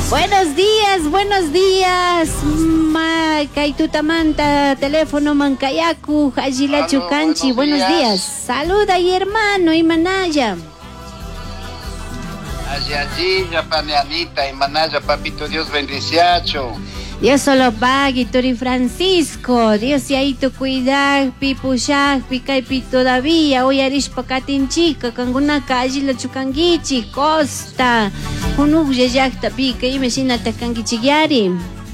Buenos días. Kay tutamanta, teléfono mankayaku, Hajila Chucanchi. Buenos días. Saluda y hermano, y manaya. Allí, Paneanita, y manaya, papito Dios bendiciacho. Dios solo pague, Tori Francisco. Dios y ahí tu cuidar, pipushak, picaipi todavía. Hoy arish pacatinchica, canguna calle la chucanguichi, costa. Unuk yayakta pica y me sinata canguichigari.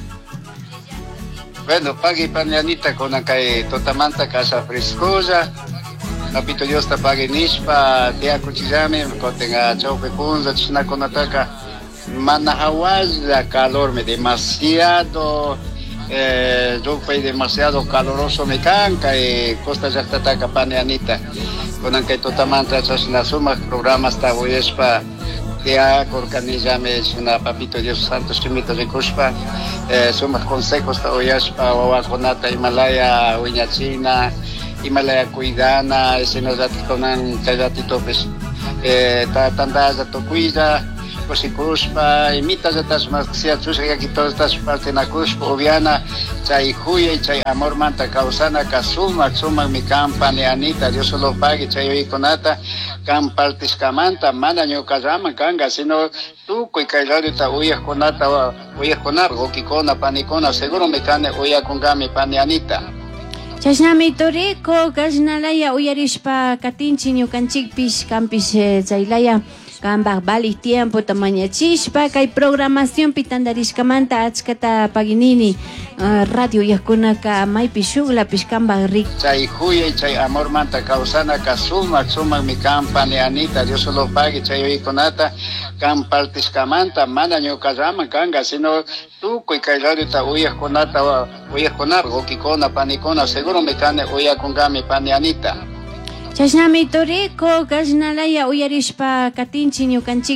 Bueno, pague paneanita con acá totamanta casa frescosa. Papito Dios te pague nishpa, te acuchillame, con tenga chaupe punza, china con ataca. Manahawaza calor, demasiado demasiado caloroso me canca y costa ya está taca paneanita con anque totamanta chasna suma programas ta voyespa ya corcanillame es una papito Dios santo chimito de cushpa suma consejos ta voyespa o conata Himalaya uñachina Himalaya cuidana ese nos da conan tayatito pues ta tanda za to cuida pues y cuspa imitas de tas más sea chusa que todas estas partes na cuspa oviana chay juya y chay amor manta causana kasuma mi campane anita Dios solo pague chay hoy conata cam partes camanta mana nyo kazama kanga sino tú coi cailado ta uyas conata uyas conar gokikona panicona seguro me cane uya con gami pane anita. Chashnami toriko kashnalaya uyarishpa katinchi ñukanchikpish kampish chaylaya kambaq bali tiempo tamaña chispa kay programación pitandarishkamanta achkata paginini radio yaskunaka maypi shugla pishkambaq rik chay juya y chay amor manta causana kasuma mi campane anita Dios solo pague chay oikonata cam partiskamanta mana ñukallama kanga sino tú coi cailado ta uyas conata uyas conar gokikona panicona seguro me cane uya con gami pane anita. Chashnami toriko kashnalaya uyarishpa katinchi ñukanchik